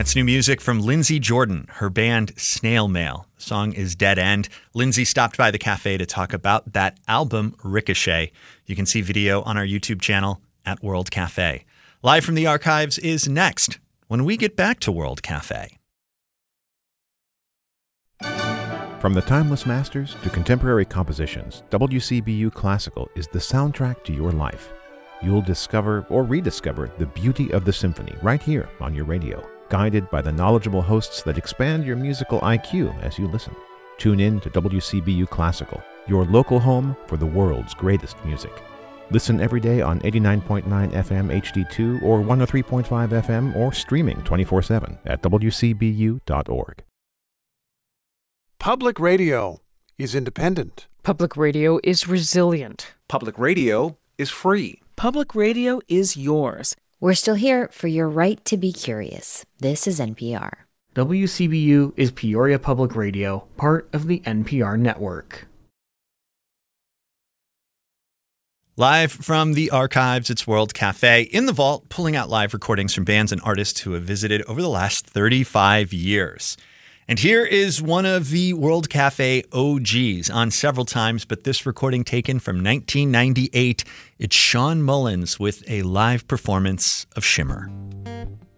That's new music from Lindsay Jordan, her band Snail Mail. The song is Dead End. Lindsay stopped by the cafe to talk about that album, Ricochet. You can see video on our YouTube channel at World Cafe. Live from the archives is next when we get back to World Cafe. From the timeless masters to contemporary compositions, WCBU Classical is the soundtrack to your life. You'll discover or rediscover the beauty of the symphony right here on your radio, guided by the knowledgeable hosts that expand your musical IQ as you listen. Tune in to WCBU Classical, your local home for the world's greatest music. Listen every day on 89.9 FM HD2 or 103.5 FM or streaming 24/7 at WCBU.org. Public radio is independent. Public radio is resilient. Public radio is free. Public radio is yours. We're still here for your right to be curious. This is NPR. WCBU is Peoria Public Radio, part of the NPR network. Live from the archives, it's World Cafe in the vault, pulling out live recordings from bands and artists who have visited over the last 35 years. And here is one of the World Cafe OGs, on several times, but this recording taken from 1998. It's Shawn Mullins with a live performance of Shimmer.